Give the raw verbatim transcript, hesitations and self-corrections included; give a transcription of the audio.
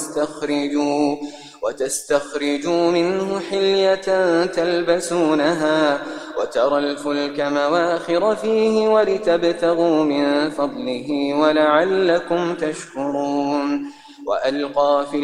وتستخرجوا, وتستخرجوا منه حلية تلبسونها وترى الفلك مواخر فيه ولتبتغوا من فضله ولعلكم تشكرون. وألقى في